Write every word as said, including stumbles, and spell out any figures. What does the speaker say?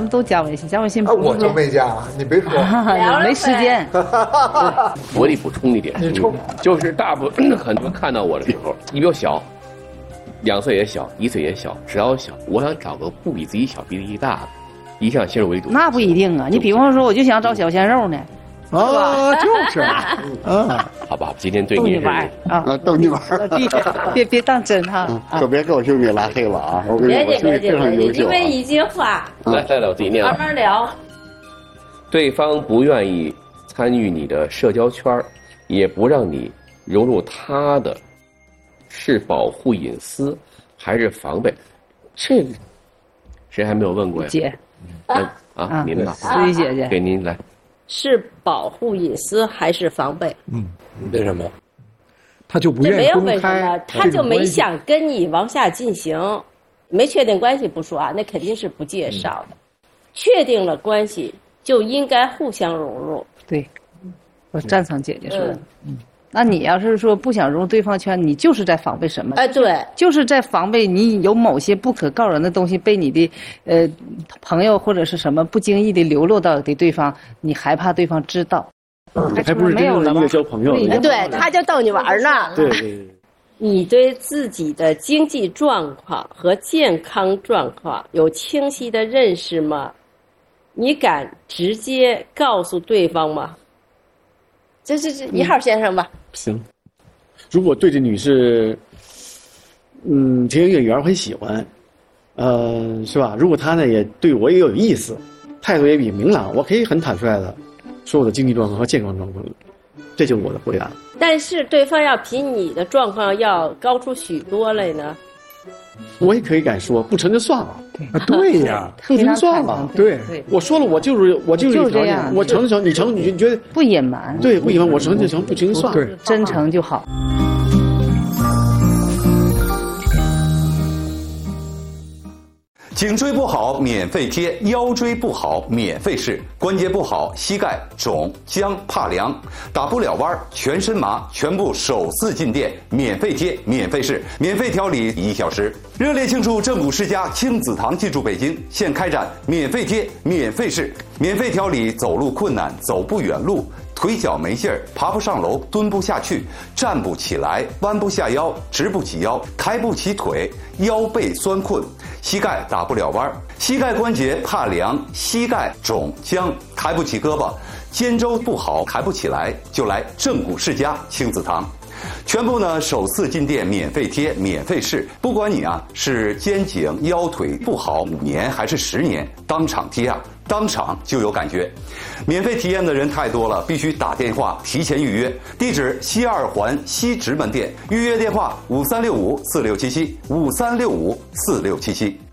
们都加微信，加微信。 啊，我就没加，你别说， 没时间。 我得补充一点， 你冲， 就是大部分很多看到我的时候，你比我小，两岁也小，一岁也小，只要小，我想找个不比自己小、比自己大的，一向先入为主。 那不一定啊，你比方说，我就想找小鲜肉呢。 啊，就是啊， 好吧，今天对你是啊， 逗你玩儿， 别别别当真哈， 可别给我兄弟拉黑了啊！我跟你说，我兄弟非常优秀。 因为一句话， 来来来，我自己念了。 慢慢聊。 对方不愿意参与你的社交圈，也不让你融入他的，是保护隐私还是防备？这个谁还没有问过呀？ 姐， 啊啊，您呢？ 思雨姐姐， 给您来。 是保护隐私还是防备？ 嗯， 为什么？ 他就不这没有愿意公为什么，他就没想跟你往下进行，没确定关系不说啊，那肯定是不介绍的。确定了关系，就应该互相融入。 对，我赞成姐姐说的。嗯，那你要是说不想融入对方圈，你就是在防备什么？ 哎，对， 就是在防备你有某些不可告人的东西被你的呃朋友或者是什么不经意的流露到给对方，你害怕对方知道。 还不是真正的一个交朋友的。 对，他就逗你玩呢。 对对对。 你对自己的经济状况和健康状况有清晰的认识吗？你敢直接告诉对方吗？这是这一号先生吧。 行，如果对这女士，嗯，这个演员很喜欢，呃，是吧？如果她呢也对我也有意思，态度也比明朗，我可以很坦率的说我的经济状况和健康状况，这就是我的回答。 但是对方要比你的状况要高出许多来呢。 我也可以敢说，不成就算了。 啊，对呀， 不成就算了。 对， 我说了，我就是我就是就这样， 我成就成，你成，你觉得不隐瞒？ 对，不隐瞒，我成就成，不成就算了。 对， 真诚就好。 颈椎不好免费贴，腰椎不好免费试，关节不好膝盖肿僵怕凉，打不了弯全身麻，全部首次进店免费贴免费试，免费调理一小时。热烈庆祝正骨世家亲子堂进驻北京，现开展免费贴免费试，免费调理走路困难走不远路，腿脚没劲儿，爬不上楼，蹲不下去，站不起来，弯不下腰，直不起腰，抬不起腿，腰背酸困，膝盖打不了弯，膝盖关节怕凉，膝盖肿僵，抬不起胳膊，肩周不好，抬不起来，就来正骨世家亲子堂。全部呢首次进店免费贴免费试，不管你啊是肩颈腰腿不好五年还是十年，当场贴啊当场就有感觉。免费体验的人太多了，必须打电话提前预约。地址西二环西直门店，预约电话五三六五四六七七五三六五四六七七。